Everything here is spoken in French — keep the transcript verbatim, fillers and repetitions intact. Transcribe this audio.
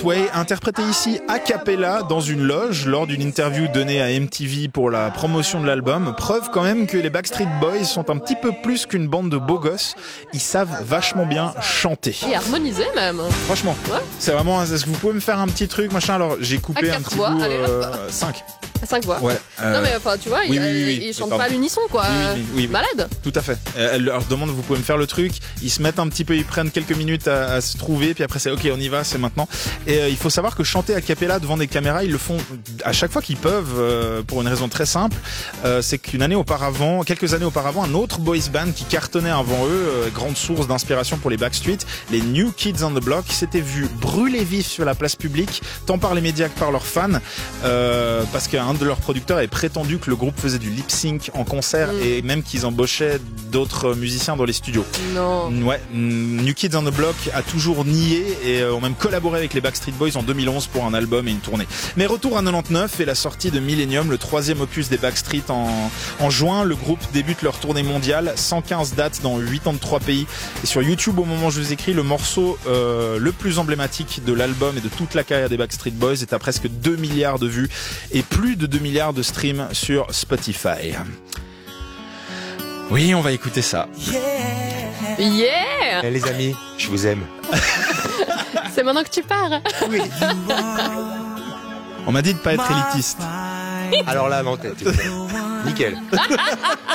Way, interprété ici a cappella dans une loge lors d'une interview donnée à M T V pour la promotion de l'album. Preuve quand même que les Backstreet Boys sont un petit peu plus qu'une bande de beaux gosses. Ils savent vachement bien chanter. Et harmoniser même. Franchement, ouais. C'est vraiment... Est-ce que vous pouvez me faire un petit truc, machin? Alors, j'ai coupé un petit voix, bout... allez, euh, cinq. Cinq voix. Ouais. Euh... Non mais enfin tu vois, oui, ils, oui, oui, oui. ils chantent Pardon. pas à l'unisson quoi. Oui, oui, oui, oui. Malade. Tout à fait. Elle leur demande, vous pouvez me faire le truc. Ils se mettent un petit peu, ils prennent quelques minutes à, à se trouver, puis après c'est ok, on y va, c'est maintenant. Et euh, il faut savoir que chanter a cappella devant des caméras, ils le font à chaque fois qu'ils peuvent, euh, pour une raison très simple. Euh, c'est qu'une année auparavant, quelques années auparavant, un autre boys band qui cartonnait avant eux, euh, grande source d'inspiration pour les Backstreet, les New Kids on the Block, s'étaient vus brûler vifs sur la place publique, tant par les médias que par leurs fans, euh, parce qu'un de leurs producteurs avait prétendu que le groupe faisait du lip sync en concert mmh. et même qu'ils embauchaient d'autres musiciens dans les studios. Non. Ouais, New Kids on the Block a toujours nié et ont même collaboré avec les Backstreet Boys en deux mille onze pour un album et une tournée. Mais retour à quatre-vingt-dix-neuf et la sortie de Millennium, le troisième opus des Backstreet en, en juin. Le groupe débute leur tournée mondiale, cent quinze dates dans quatre-vingt-trois pays. Et sur YouTube, au moment où je vous écris, le morceau euh, le plus emblématique de l'album et de toute la carrière des Backstreet Boys est à presque deux milliards de vues et plus de deux milliards de streams sur Spotify. Oui, on va écouter ça. Yeah, yeah. Eh, les amis, je vous aime. C'est maintenant que tu pars. Oui. On m'a dit de pas être élitiste. Alors là, non, t'es, t'es, nickel.